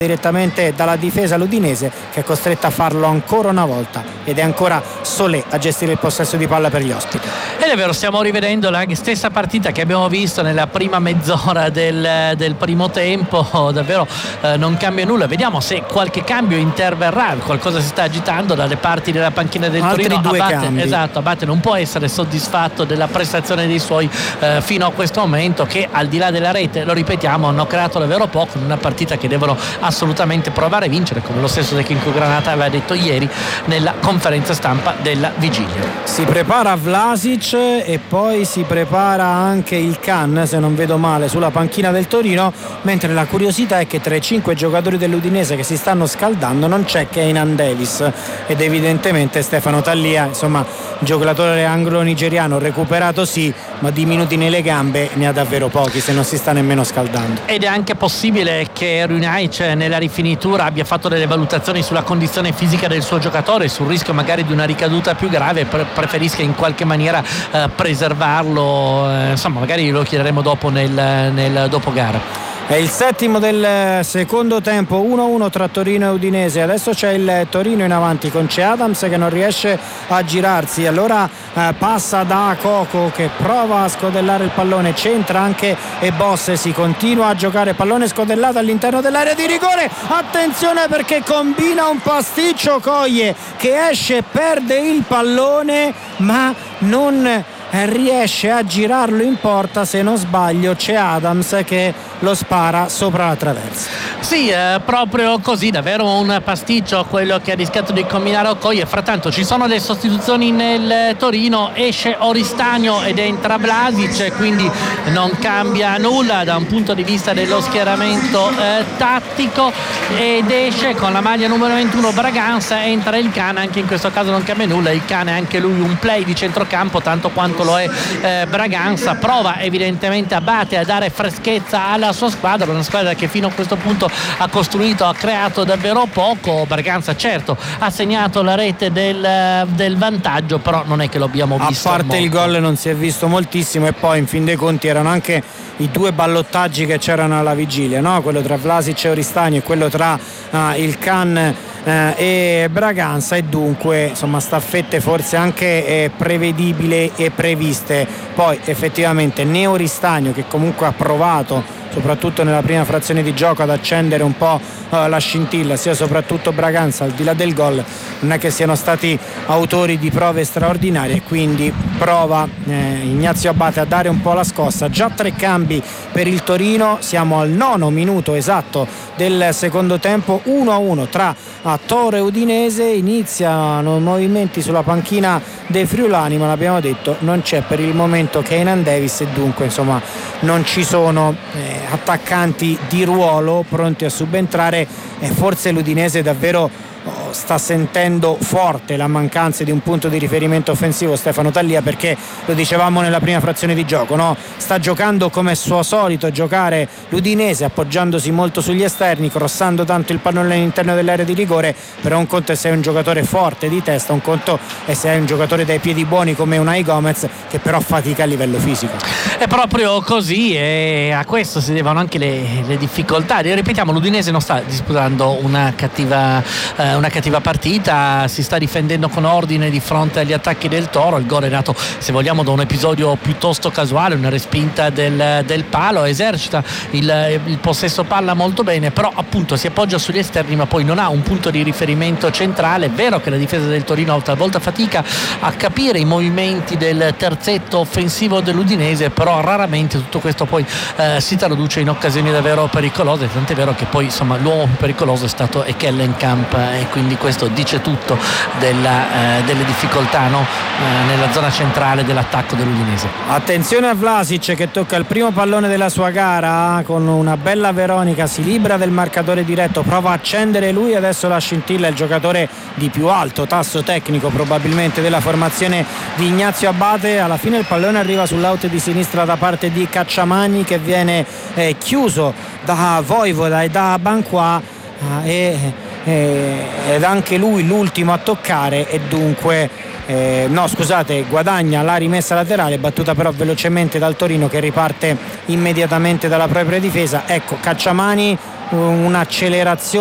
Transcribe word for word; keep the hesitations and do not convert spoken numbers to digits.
direttamente dalla difesa l'Udinese, che è costretta a farlo ancora una volta, ed è ancora Solé a gestire il possesso di palla per gli ospiti. Ed è vero, stiamo rivedendo la stessa partita che abbiamo visto nella prima mezz'ora del, del primo tempo. Davvero eh, non cambia nulla. Vediamo se qualche cambio interverrà, qualcosa si sta agitando dalle parti della panchina del Altri Torino. due Abate, cambi. esatto, Abate non può essere soddisfatto della prestazione dei suoi eh, fino a questo momento, che al di là della rete, lo ripetiamo, hanno creato davvero poco in una partita che devono assolutamente provare a vincere, come lo stesso Tecnico Granata aveva detto ieri nella conferenza stampa della vigilia. Si prepara Vlasic e poi si prepara anche il Can, se non vedo male, sulla panchina del Torino, mentre la curiosità è che tra i cinque giocatori dell'Udinese che si stanno scaldando non c'è Keynan Davis, ed evidentemente Stefano Tallia, insomma, giocatore anglo-nigeriano recuperato sì, ma di minuti nelle gambe ne ha davvero pochi, se non si sta nemmeno scaldando. Ed è anche possibile che Runaic nella rifinitura abbia fatto delle valutazioni sulla condizione fisica del suo giocatore, sul rischio magari di una ricaduta più grave, pre- preferisca in qualche maniera eh, preservarlo, eh, insomma magari lo chiederemo dopo nel, nel dopogara. È il settimo del secondo tempo, uno a uno tra Torino e Udinese. Adesso c'è il Torino in avanti con Che Adams che non riesce a girarsi, allora eh, passa da Coco che prova a scodellare il pallone, c'entra anche e Bosse, si continua a giocare, pallone scodellato all'interno dell'area di rigore, attenzione perché combina un pasticcio Coglie che esce, perde il pallone ma non riesce a girarlo in porta, se non sbaglio c'è Adams che lo spara sopra la traversa. Sì, eh, proprio così, davvero un pasticcio quello che ha rischiato di combinare Okoye. Frattanto ci sono le sostituzioni nel Torino, esce Oristagno ed entra Vlasic, quindi non cambia nulla da un punto di vista dello schieramento eh, tattico, ed esce con la maglia numero ventuno Braganza, entra il Cane, anche in questo caso non cambia nulla, il Cane è anche lui un play di centrocampo tanto quanto lo è eh, Braganza, prova evidentemente Abate a dare freschezza alla sua squadra, una squadra che fino a questo punto ha costruito, ha creato davvero poco. Braganza certo ha segnato la rete del, del vantaggio, però non è che lo abbiamo visto a parte molto. Il gol non si è visto moltissimo, e poi in fin dei conti erano anche i due ballottaggi che c'erano alla vigilia, no? Quello tra Vlasic e Oristagno e quello tra uh, il Can Eh, e Braganza, e dunque insomma staffette forse anche eh, prevedibili e previste. Poi effettivamente né Oristagno, che comunque ha provato soprattutto nella prima frazione di gioco ad accendere un po' uh, la scintilla, sia soprattutto Braganza, al di là del gol non è che siano stati autori di prove straordinarie, quindi prova eh, Ignazio Abate a dare un po' la scossa. Già tre cambi per il Torino, siamo al nono minuto esatto del secondo tempo, uno a uno tra a Toro e Udinese. Iniziano movimenti sulla panchina dei friulani, ma l'abbiamo detto, non c'è per il momento Keynan Davis e dunque insomma non ci sono eh, attaccanti di ruolo pronti a subentrare, e forse l'Udinese davvero oh, sta sentendo forte la mancanza di un punto di riferimento offensivo, Stefano Tallia, perché lo dicevamo nella prima frazione di gioco, no? Sta giocando come è suo solito giocare l'Udinese, appoggiandosi molto sugli esterni, crossando tanto il pallone all'interno dell'area di rigore, però un conto è se è un giocatore forte di testa, un conto è se è un giocatore dai piedi buoni come Unai Gomez, che però fatica a livello fisico. È proprio così, e a questo si devono anche le, le difficoltà. Ripetiamo, l'Udinese non sta disputando una cattiva eh, una cattiva partita, si sta difendendo con ordine di fronte agli attacchi del Toro. Il gol è nato, se vogliamo, da un episodio piuttosto casuale, una respinta del, del palo, esercita il, il possesso palla molto bene, però appunto si appoggia sugli esterni ma poi non ha un punto di riferimento centrale. È vero che la difesa del Torino talvolta fatica a capire i movimenti del terzetto offensivo dell'Udinese, però raramente tutto questo poi eh, si traduce in occasioni davvero pericolose, tant'è vero che poi insomma l'uomo più pericoloso è stato Ekellenkamp, e quindi questo dice tutto della, eh, delle difficoltà, no? eh, nella zona centrale dell'attacco dell'Udinese. Attenzione a Vlasic che tocca il primo pallone della sua gara con una bella Veronica, si libera del marcatore diretto, prova a accendere lui, adesso la scintilla, il giocatore di più alto tasso tecnico probabilmente della formazione di Ignazio Abate. Alla fine il pallone arriva sull'out di sinistra da parte di Cacciamani, che viene eh, chiuso da Voivoda e da Banqua eh, e, ed anche lui l'ultimo a toccare, e dunque eh, no scusate guadagna la rimessa laterale, battuta però velocemente dal Torino, che riparte immediatamente dalla propria difesa. Ecco Cacciamani un'accelerazione